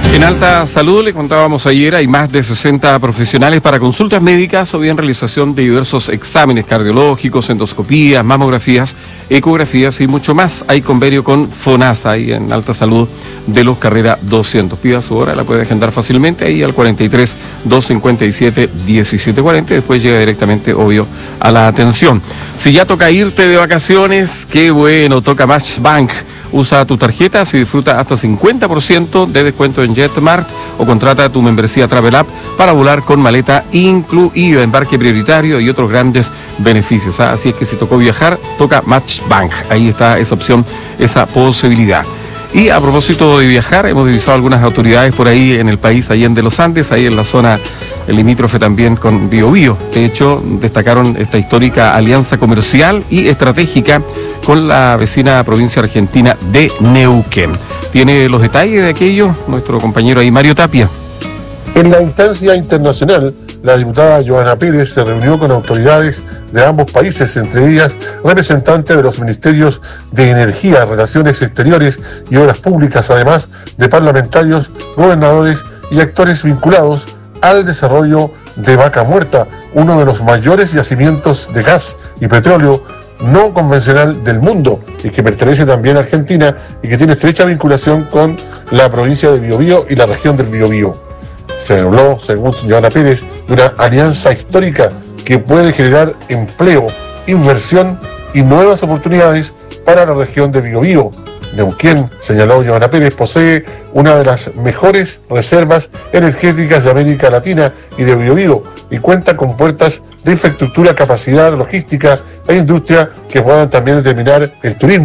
En Alta Salud, le contábamos ayer, hay más de 60 profesionales para consultas médicas o bien realización de diversos exámenes cardiológicos, endoscopías, mamografías, ecografías y mucho más. Hay convenio con FONASA ahí en Alta Salud de Los Carrera 200. Pida su hora, la puede agendar fácilmente ahí al 43 257 1740. Después llega directamente, obvio, a la atención. Si ya toca irte de vacaciones, qué bueno, toca Matchbank. Usa tu tarjeta y disfruta hasta 50% de descuento en JetMart o contrata tu membresía Travel App para volar con maleta incluida, embarque prioritario y otros grandes beneficios. Así es que si tocó viajar, toca Matchbank. Ahí está esa opción, esa posibilidad. Y a propósito de viajar, hemos divisado algunas autoridades por ahí en el país, allende los Andes, ahí en la zona limítrofe también con Biobío. De hecho, destacaron esta histórica alianza comercial y estratégica con la vecina provincia argentina de Neuquén. Tiene los detalles de aquello nuestro compañero ahí, Mario Tapia. En la instancia internacional, la diputada Joana Pérez se reunió con autoridades de ambos países, entre ellas representantes de los ministerios de Energía, Relaciones Exteriores y Obras Públicas, además de parlamentarios, gobernadores y actores vinculados al desarrollo de Vaca Muerta, uno de los mayores yacimientos de gas y petróleo no convencional del mundo y que pertenece también a Argentina y que tiene estrecha vinculación con la provincia de Biobío y la región del Biobío. Se habló, según Joana Pérez, de una alianza histórica que puede generar empleo, inversión y nuevas oportunidades para la región de Biobío. Neuquén, señaló Joana Pérez, posee una de las mejores reservas energéticas de América Latina y de Biobío y cuenta con puertas de infraestructura, capacidad logística e industria que puedan también determinar el turismo.